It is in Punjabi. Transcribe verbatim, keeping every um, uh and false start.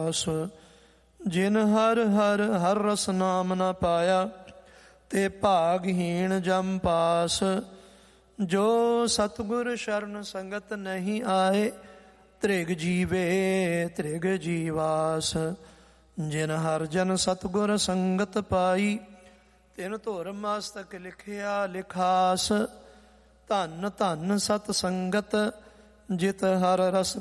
ਜਿਨ ਹਰ ਹਰ ਹਰ ਰਸ ਨਾਮ ਨਾ ਪਾਇਆ, ਤੇ ਭਾਗਹੀਣ ਜਮ ਪਾਸ। ਜੋ ਸਤਿਗੁਰ ਸ਼ਰਨ ਸੰਗਤ ਨਹੀਂ ਆਏ, ਤ੍ਰਿਗ ਜੀਵੇ ਤ੍ਰਿਗ ਜੀਵਾਸ। ਜਿਨ ਹਰ ਜਨ ਸਤਿਗੁਰ ਸੰਗਤ ਪਾਈ, ਤਿਨ ਧੁਰ ਮਸਤਕ ਲਿਖਿਆ ਲਿਖਾਸ। ਧੰਨ ਧੰਨ ਸਤ ਸੰਗਤ, ਜਿਤ ਹਰ ਰਸ